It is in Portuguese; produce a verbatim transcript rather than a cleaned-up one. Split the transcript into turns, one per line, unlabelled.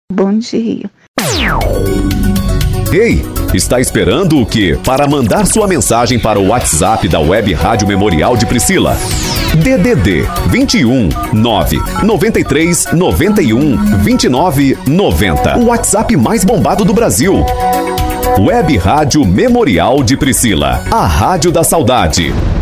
Bom dia.
Ei, está esperando o quê? Para mandar sua mensagem para o WhatsApp da Web Rádio Memorial de Priscila. D D D vinte e um, nove, noventa e três, noventa e um, vinte e nove, noventa. O WhatsApp mais bombado do Brasil. Web Rádio Memorial de Priscila. A Rádio da Saudade.